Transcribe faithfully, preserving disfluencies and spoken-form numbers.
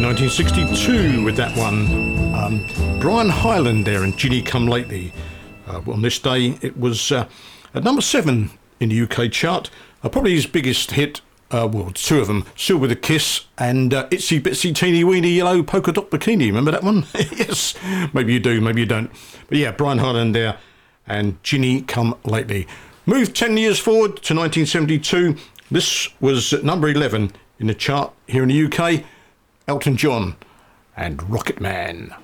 in nineteen sixty-two with that one. Um, Brian Hyland there and Ginny Come Lately. Uh, on this day, it was uh, at number seven in the U K chart. Uh, probably his biggest hit, uh, well, two of them, Still With a Kiss and uh, Itsy Bitsy Teeny Weeny Yellow Polka Dot Bikini. Remember that one? Yes, maybe you do, maybe you don't. But yeah, Brian Hyland there and Ginny Come Lately. Move ten years forward to nineteen seventy-two. This was at number eleven in the chart here in the U K. Elton John and Rocket Man.